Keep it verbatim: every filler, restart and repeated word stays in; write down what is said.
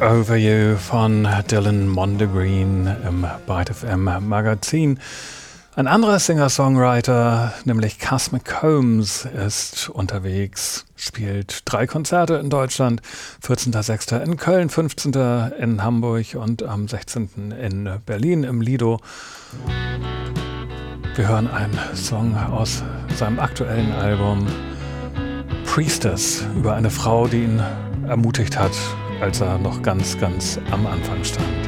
Over You von Dylan Mondegreen im Byte F M Magazin. Ein anderer Singer-Songwriter, nämlich Cass McCombs, ist unterwegs, spielt drei Konzerte in Deutschland, vierzehnter sechster in Köln, fünfzehnter in Hamburg und am sechzehnten in Berlin im Lido. Wir hören einen Song aus seinem aktuellen Album Priestess über eine Frau, die ihn ermutigt hat, als er noch ganz, ganz am Anfang stand.